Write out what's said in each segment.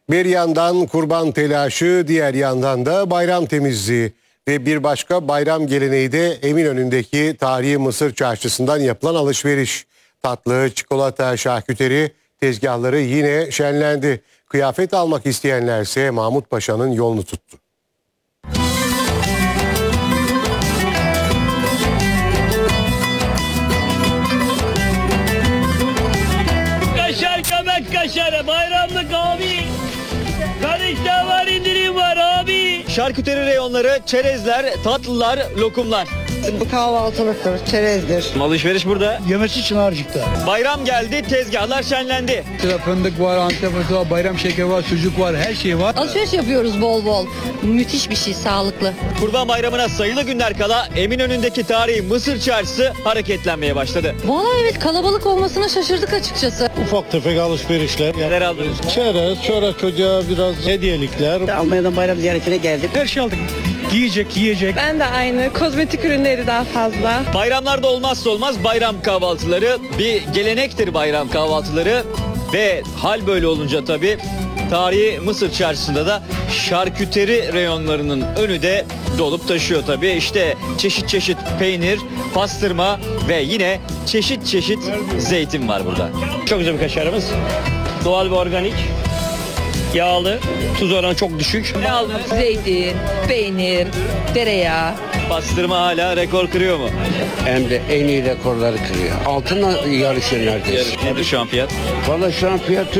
Bir yandan kurban telaşı, diğer yandan da bayram temizliği ve bir başka bayram geleneği de Eminönü'ndeki tarihi Mısır Çarşısı'ndan yapılan alışveriş. Tatlı, çikolata, şarküteri tezgahları yine şenlendi. Kıyafet almak isteyenlerse Mahmut Paşa'nın yolunu tuttu. Kaşar, kabak kaşarı, bayramlık abi. Karışta var, indirim var abi. Şarküteri reyonları, çerezler, tatlılar, lokumlar. Bu kahvaltılıktır, çerezdir. Alışveriş burada. Yemesi Çınarcık'ta. Bayram geldi, tezgahlar şenlendi. Sıra fındık var, antep fıstığı var, bayram şekeri var, sucuk var, her şey var. Alışveriş yapıyoruz bol bol. Müthiş bir şey, sağlıklı. Kurban Bayramı'na sayılı günler kala Eminönü'ndeki tarihi Mısır Çarşısı hareketlenmeye başladı. Vallahi evet, kalabalık olmasına şaşırdık açıkçası. Ufak tefek alışverişler. Neler aldınız? Çerez, çörek çocuğa biraz hediyelikler. Almanya'dan bayram ziyaretine geldik. Her şey aldık. Giyecek, yiyecek. Ben de aynı. Kozmetik ürünleri daha fazla. Bayramlarda olmazsa olmaz bayram kahvaltıları. Bir gelenektir bayram kahvaltıları. Ve hal böyle olunca tabii tarihi Mısır Çarşısı'nda da şarküteri reyonlarının önü de dolup taşıyor tabii. İşte çeşit çeşit peynir, pastırma ve yine çeşit çeşit zeytin var burada. Çok güzel bir kaşarımız. Doğal ve organik. Yağlı. Tuz oranı çok düşük. Ne aldınız? Zeytin, peynir, tereyağı. Pastırma hala rekor kırıyor mu? Hem de en iyi rekorları kırıyor. Altınla yarışıyor neredeyse. Nedir şu an fiyat? Valla şu an fiyatı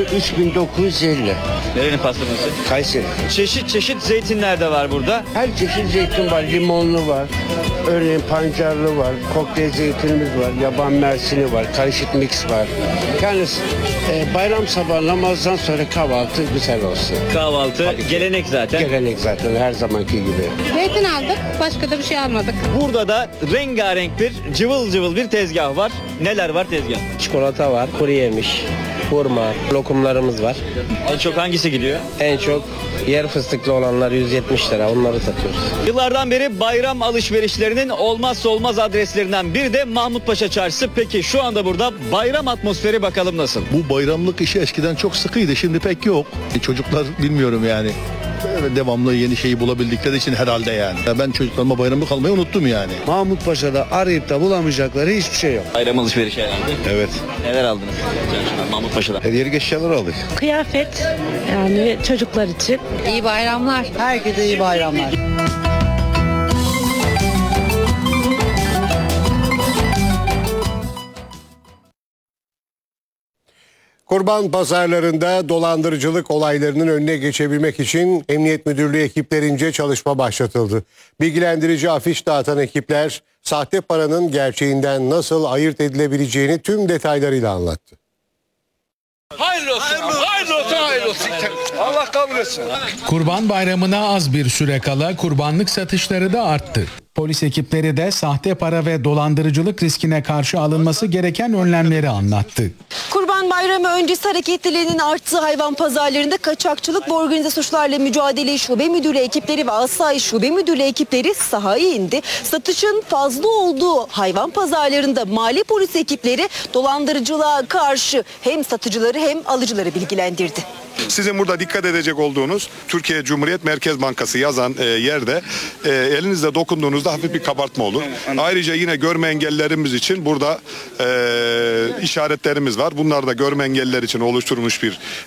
3950. Nerenin pastırması? Kayseri. Çeşit çeşit zeytinler de var burada. Her çeşit zeytin var. Limonlu var. Örneğin pancarlı var. Kokteyl zeytinimiz var. Yaban mersini var. Karışık mix var. Yani bayram sabahı namazdan sonra kahvaltı güzel olsun. Kahvaltı gelenek zaten. Gelenek zaten her zamanki gibi. Zeytin aldık. Başka da bir şey almadık. Burada da rengarenk bir cıvıl cıvıl bir tezgah var. Neler var tezgah? Çikolata var, kuru yemiş, hurma, lokumlarımız var. En çok hangisi gidiyor? En çok yer fıstıklı olanlar 170 lira, onları satıyoruz. Yıllardan beri bayram alışverişlerinin olmazsa olmaz adreslerinden biri de Mahmutpaşa Çarşısı. Peki şu anda burada bayram atmosferi bakalım nasıl? Bu bayramlık işi eskiden çok sıkıydı, şimdi pek yok. Çocuklar bilmiyorum yani. Devamlı yeni şeyi bulabildikleri için herhalde yani. Ben çocuklarıma bayramlık almayı unuttum yani. Mahmutpaşa'da arayıp da bulamayacakları hiçbir şey yok. Bayram alışverişi herhalde. Evet. Neler aldınız? Mahmutpaşa'da. Hediyelik eşyalar aldık. Kıyafet yani çocuklar için. İyi bayramlar. Herkese iyi bayramlar. Kurban pazarlarında dolandırıcılık olaylarının önüne geçebilmek için Emniyet Müdürlüğü ekiplerince çalışma başlatıldı. Bilgilendirici afiş dağıtan ekipler sahte paranın gerçeğinden nasıl ayırt edilebileceğini tüm detaylarıyla anlattı. Kurban Bayramı'na az bir süre kala kurbanlık satışları da arttı. Polis ekipleri de sahte para ve dolandırıcılık riskine karşı alınması gereken önlemleri anlattı. Kurban Bayramı öncesi hareketliliğinin arttığı hayvan pazarlarında kaçakçılık ve organize suçlarla mücadele şube müdürlüğü ekipleri ve asayiş şube müdürlüğü ekipleri sahaya indi. Satışın fazla olduğu hayvan pazarlarında mali polis ekipleri dolandırıcılığa karşı hem satıcıları hem alıcıları bilgilendirdi. Sizin burada dikkat edecek olduğunuz Türkiye Cumhuriyet Merkez Bankası yazan yerde elinizle dokunduğunuzda hafif bir kabartma olur. Ayrıca yine görme engellilerimiz için burada işaretlerimiz var. Bunlar da görme engelliler için oluşturulmuş bir